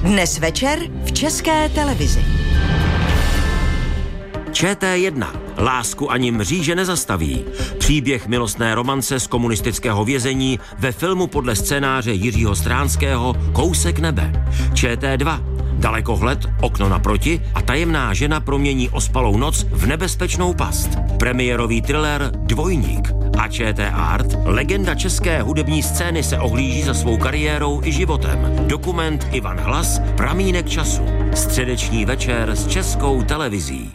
Dnes večer v České televizi. ČT1. Lásku ani mříže nezastaví. Příběh milostné romance z komunistického vězení ve filmu podle scénáře Jiřího Stránského Kousek nebe. ČT2. Dalekohled, okno naproti a tajemná žena promění ospalou noc v nebezpečnou past. Premiérový thriller Dvojník. A ČT Art. Legenda české hudební scény se ohlíží za svou kariérou i životem. Dokument Ivan Hlas Pramínek času. Středeční večer s Českou televizí.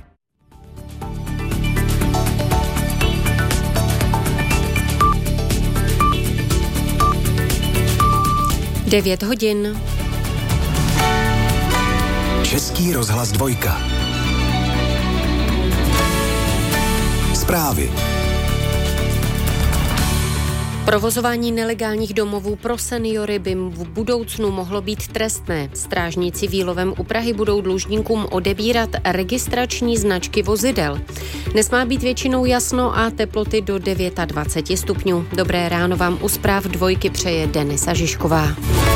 Devět hodin. Český rozhlas 2. Zprávy. Provozování nelegálních domovů pro seniory by v budoucnu mohlo být trestné. Strážníci výlovem u Prahy budou dlužníkům odebírat registrační značky vozidel. Dnes má být většinou jasno a teploty do 29 stupňů. Dobré ráno vám u zpráv 2 přeje Denisa Žižková.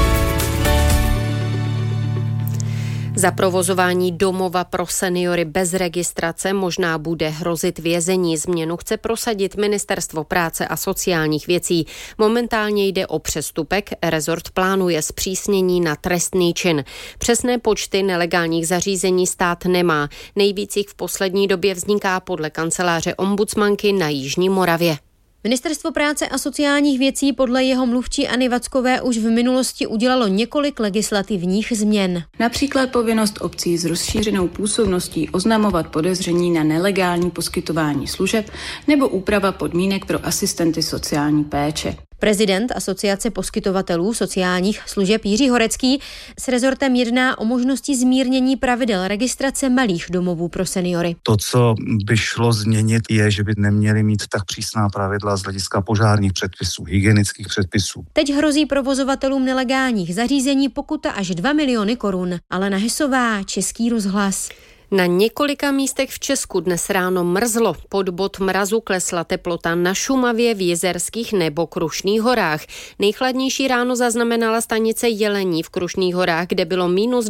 Za provozování domova pro seniory bez registrace možná bude hrozit vězení. Změnu chce prosadit Ministerstvo práce a sociálních věcí. Momentálně jde o přestupek, rezort plánuje zpřísnění na trestný čin. Přesné počty nelegálních zařízení stát nemá. Nejvíc jich v poslední době vzniká podle kanceláře ombudsmanky na Jižní Moravě. Ministerstvo práce a sociálních věcí podle jeho mluvčí Anny Vackové už v minulosti udělalo několik legislativních změn. Například povinnost obcí s rozšířenou působností oznamovat podezření na nelegální poskytování služeb nebo úprava podmínek pro asistenty sociální péče. Prezident Asociace poskytovatelů sociálních služeb Jiří Horecký s rezortem jedná o možnosti zmírnění pravidel registrace malých domovů pro seniory. To, co by šlo změnit, je, že by neměli mít tak přísná pravidla z hlediska požárních předpisů, hygienických předpisů. Teď hrozí provozovatelům nelegálních zařízení pokuta až 2 miliony korun. Alena Hesová, Český rozhlas. Na několika místech v Česku dnes ráno mrzlo. Pod bod mrazu klesla teplota na Šumavě, v Jizerských nebo Krušných horách. Nejchladnější ráno zaznamenala stanice Jelení v Krušných horách, kde bylo minus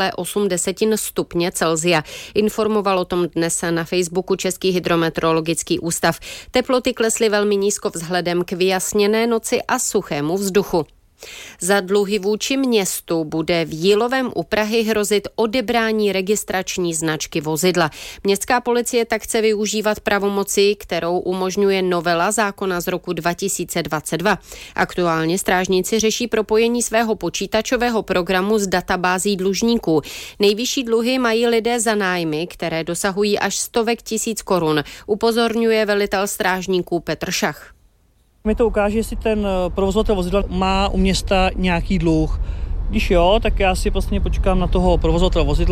2,8 stupně Celsia. Informoval o tom dnes na Facebooku Český hydrometeorologický ústav. Teploty klesly velmi nízko vzhledem k vyjasněné noci a suchému vzduchu. Za dluhy vůči městu bude v Jílovém u Prahy hrozit odebrání registrační značky vozidla. Městská policie tak chce využívat pravomoci, kterou umožňuje novela zákona z roku 2022. Aktuálně strážníci řeší propojení svého počítačového programu s databází dlužníků. Nejvyšší dluhy mají lidé za nájmy, které dosahují až stovek tisíc korun, upozorňuje velitel strážníků Petr Šach. Mi to ukáže, jestli ten provozovatel vozidla má u města nějaký dluh. Když jo, tak já si vlastně počkám na toho provozovatele vozidla.